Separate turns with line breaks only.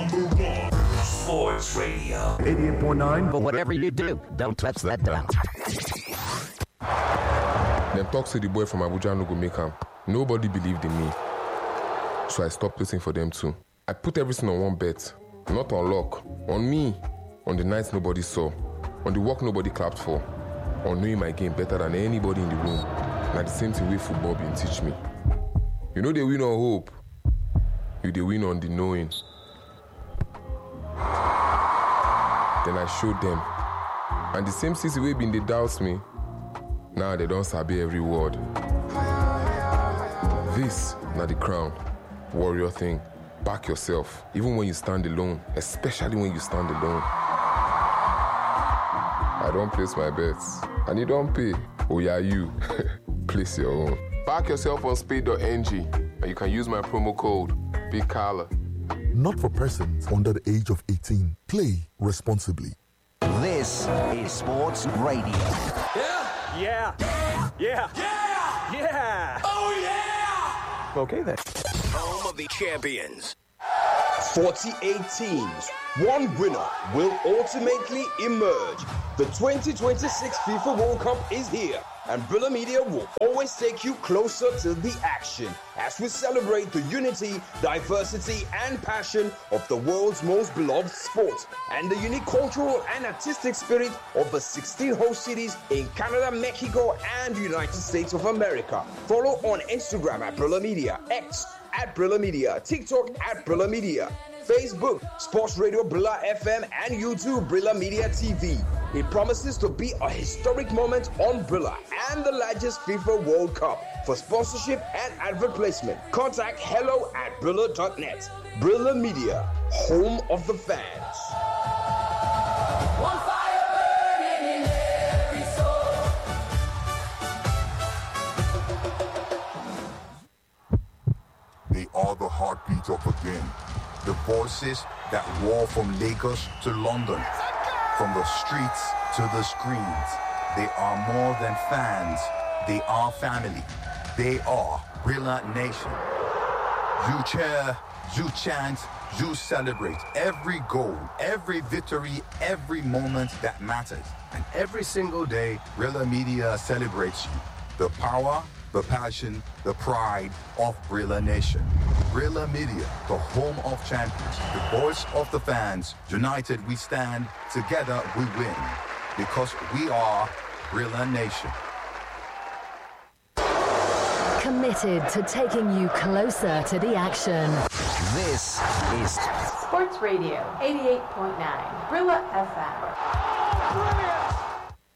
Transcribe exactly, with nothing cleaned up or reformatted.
Number one, Sports Radio.
eighty-eight point nine.
But whatever you do, don't touch that dial.
Them talk to the boy from Abuja no go make am. Nobody believed in me. So I stopped waiting for them too. I put everything on one bet. Not on luck. On me. On the nights nobody saw. On the work nobody clapped for. On knowing my game better than anybody in the room. And the same thing way football been teach me. You know they win on hope. You they win on the knowing. Then I showed them. And the same city way been they doubt me. Now they don't sabi every word. This, not the crown. Warrior thing. Back yourself. Even when you stand alone. Especially when you stand alone. I don't place my bets. And you don't pay. Oh yeah, you. Place your own. Back yourself on speed dot n g. And you can use my promo code. Big Carla.
Not for persons under the age of eighteen. Play responsibly.
This is Sports Radio.
Yeah. Yeah. Yeah. Yeah. Yeah. Oh, yeah.
Okay, then.
Home of the champions.
forty-eight teams. One winner will ultimately emerge. The twenty twenty-six FIFA World Cup is here, and Brilla Media will always take you closer to the action as we celebrate the unity, diversity, and passion of the world's most beloved sport and the unique cultural and artistic spirit of the sixteen host cities in Canada, Mexico, and United States of America. Follow on Instagram at Brilla Media, X at Brilla Media, TikTok at Brilla Media, Facebook, Sports Radio Brilla F M, and YouTube Brilla Media T V. It promises to be a historic moment on Brilla and the largest FIFA World Cup. For sponsorship and advert placement, contact hello at brilla dot net. Brilla Media, home of the fans.
One fire burning in every soul.
They are the heartbeat of a game. The voices that roar from Lagos to London, from the streets to the screens. They are more than fans. They are family. They are Brilla Nation. You cheer, you chant, you celebrate every goal, every victory, every moment that matters. And every single day, Brilla Media celebrates you. The power, the passion, the pride of Brilla Nation. Brilla Media, the home of champions, the voice of the fans. United we stand, together we win. Because we are Brilla Nation.
Committed to taking you closer to the action.
This is
Sports Radio, eighty-eight point nine, Brilla F M.
Brilliant!